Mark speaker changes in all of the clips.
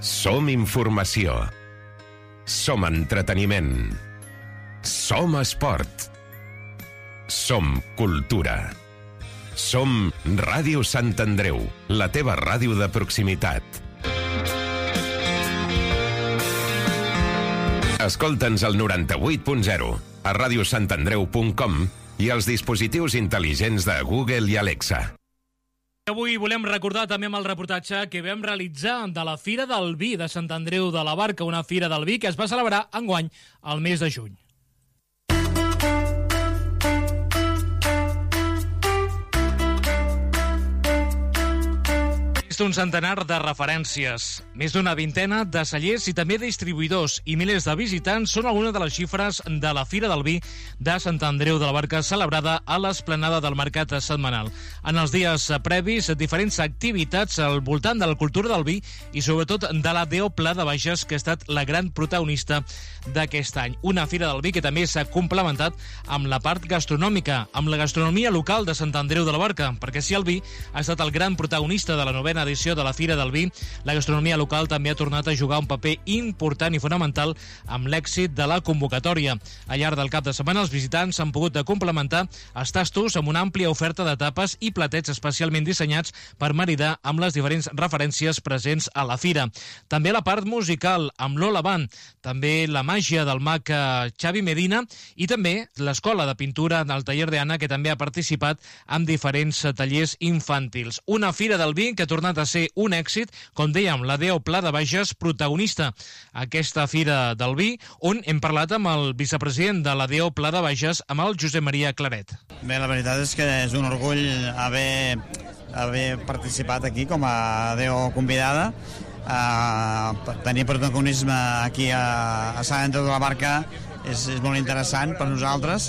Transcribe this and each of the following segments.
Speaker 1: Som informació. Som entreteniment. Som esport. Som cultura. Som Ràdio Sant Andreu, la teva ràdio de proximitat. Escolta'ns al 98.0, a radiosantandreu.com i als dispositius intel·ligents de Google i Alexa.
Speaker 2: Avui volem recordar també amb el reportatge que vam realitzar de la Fira del Vi de Sant Andreu de la Barca, una Fira del Vi que es va celebrar enguany al mes de juny. Més d'un centenar de referències, més d'una vintena de cellers i també distribuïdors i milers de visitants són algunes de les xifres de la Fira del Vi de Sant Andreu de la Barca celebrada a l'esplanada del mercat setmanal. En els dies previs, diferents activitats al voltant de la cultura del vi i sobretot de la D.O. Pla de Bages, que ha estat la gran protagonista d'aquest any. Una Fira del Vi que també s'ha complementat amb la part gastronòmica, amb la gastronomia local de Sant Andreu de la Barca, perquè si el vi ha estat el gran protagonista de la novena edició de la Fira del Vi, la gastronomia local també ha tornat a jugar un paper important i fonamental amb l'èxit de la convocatòria. Al llarg del cap de setmana, els visitants han pogut complementar els tastos amb una àmplia oferta de tapes i platets especialment dissenyats per maridar amb les diferents referències presents a la fira. També la part musical, amb l'Ola Band, també la màgia del mag Xavi Medina i també l'escola de pintura del taller d'Anna, que també ha participat en diferents tallers infantils. Una Fira del Vi que ha tornat a ser un èxit, com dèiem, la D.O. Pla de Bages, protagonista aquesta Fira del Vi, on hem parlat amb el vicepresident de la D.O. Pla de Bages, amb el Josep Maria Claret.
Speaker 3: Bé, la veritat és que és un orgull haver participat aquí com a D.O. convidada. Tenir protagonisme aquí a Sant Andreu de la Barca és molt interessant per nosaltres,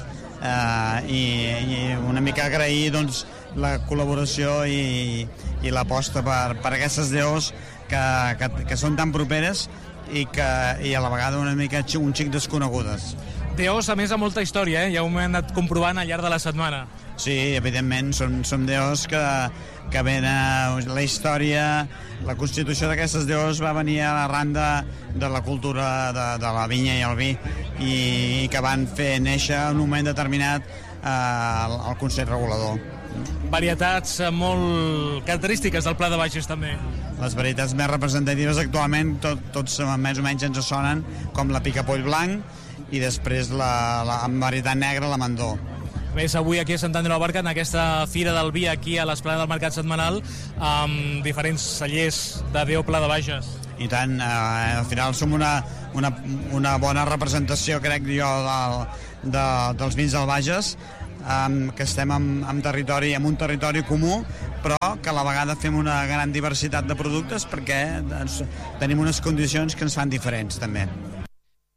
Speaker 3: i una mica agrair doncs, la col·laboració i l'aposta per aquestes DOs que són tan properes i a la vegada una mica un xic desconegudes.
Speaker 2: DOs, a més, amb molta història, ja ho hem anat comprovant al llarg de la setmana.
Speaker 3: Sí, evidentment, són DOs que ven la història. La constitució d'aquestes DOs va venir arran de la cultura de la vinya i el vi, i que van fer néixer en un moment determinat el Consell Regulador.
Speaker 2: Varietats molt característiques del Pla de Bages, també.
Speaker 3: Les varietats més representatives actualment tots més o menys ens sonen, com la picapoll blanc i després amb varietat negra la mandó.
Speaker 2: Més avui aquí a Sant Andreu de la Barca, en aquesta Fira del Vi aquí a l'esplanada del Mercat Setmanal, amb diferents cellers de D.O. Pla de Bages.
Speaker 3: I tant, al final som una bona representació, crec jo, dels vins del Bages, que estem en un territori comú, però que a la vegada fem una gran diversitat de productes perquè tenim unes condicions que ens fan diferents també.